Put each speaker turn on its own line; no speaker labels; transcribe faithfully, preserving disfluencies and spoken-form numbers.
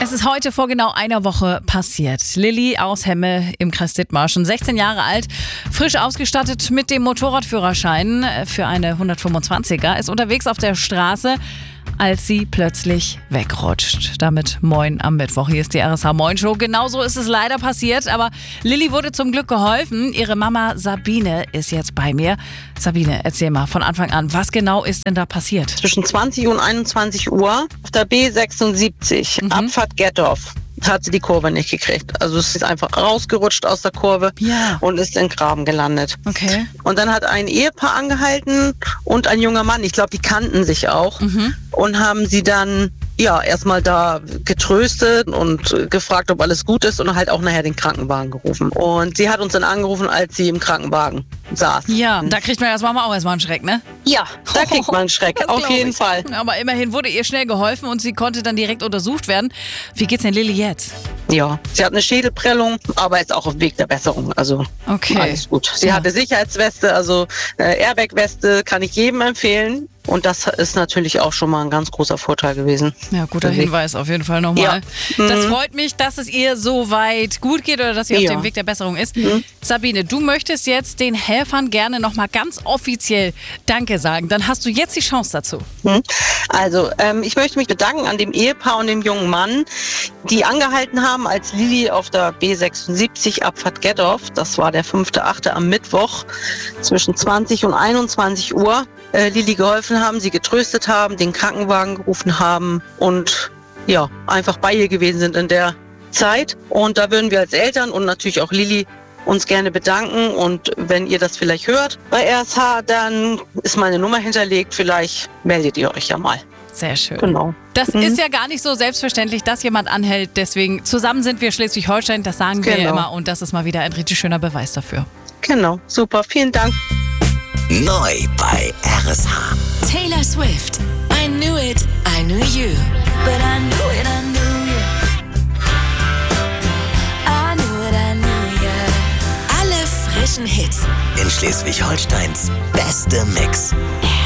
Es ist heute vor genau einer Woche passiert. Lilly aus Hemme im Kreis Dithmarschen, sechzehn Jahre alt, frisch ausgestattet mit dem Motorradführerschein für eine hundertfünfundzwanziger, ist unterwegs auf der Straße, als sie plötzlich wegrutscht. Damit moin am Mittwoch. Hier ist die R S H Moin Show. Genauso ist es leider passiert, aber Lilly wurde zum Glück geholfen. Ihre Mama Sabine ist jetzt bei mir. Sabine, erzähl mal von Anfang an, was genau ist denn da passiert?
Zwischen zwanzig und einundzwanzig Uhr auf der B sechsundsiebzig, mhm. Abfahrt Gettorf, hat sie die Kurve nicht gekriegt. Also es ist einfach rausgerutscht aus der Kurve
ja.
und ist in den Graben gelandet.
Okay.
Und dann hat ein Ehepaar angehalten und ein junger Mann, ich glaube, die kannten sich auch, mhm. und haben sie dann ja erstmal da getröstet und gefragt, ob alles gut ist und halt auch nachher den Krankenwagen gerufen. Und sie hat uns dann angerufen, als sie im Krankenwagen saß.
Ja, da kriegt man als Mama auch erstmal einen Schreck, ne?
Ja, da kriegt man einen Schreck,
das
auf jeden
ich.
Fall.
Aber immerhin wurde ihr schnell geholfen und sie konnte dann direkt untersucht werden. Wie geht's denn Lilly jetzt?
Ja, sie hat eine Schädelprellung, aber ist auch auf dem Weg der Besserung. Also
okay.
Alles gut. Sie
ja.
hatte Sicherheitsweste, also äh, Airbag-Weste kann ich jedem empfehlen. Und das ist natürlich auch schon mal ein ganz großer Vorteil gewesen.
Ja, guter Hinweis auf jeden Fall nochmal. Ja. Das freut mich, dass es ihr so weit gut geht oder dass sie ja. auf dem Weg der Besserung ist. Mhm. Sabine, du möchtest jetzt den Helfern gerne nochmal ganz offiziell Danke sagen. Dann hast du jetzt die Chance dazu.
Mhm. Also, ähm, ich möchte mich bedanken an dem Ehepaar und dem jungen Mann, die angehalten haben, als Lilly auf der B sechsundsiebzig Abfahrt Gettorf, das war der fünfte achte am Mittwoch, zwischen zwanzig und einundzwanzig Uhr, äh, Lilly geholfen haben, sie getröstet haben, den Krankenwagen gerufen haben und ja, einfach bei ihr gewesen sind in der Zeit. Und da würden wir als Eltern und natürlich auch Lilly uns gerne bedanken. Und wenn ihr das vielleicht hört bei R S H, dann ist meine Nummer hinterlegt. Vielleicht meldet ihr euch ja mal.
Sehr schön.
Genau.
Das
mhm.
ist ja gar nicht so selbstverständlich, dass jemand anhält. Deswegen, zusammen sind wir Schleswig-Holstein, das sagen wir
genau.
ja immer. Und das ist mal wieder ein richtig schöner Beweis dafür.
Genau, super. Vielen Dank.
Neu bei R S H.
Taylor Swift. I knew it, I knew you. But I knew it, I knew you. I knew it, I knew you. Alle frischen Hits.
In Schleswig-Holsteins beste Mix.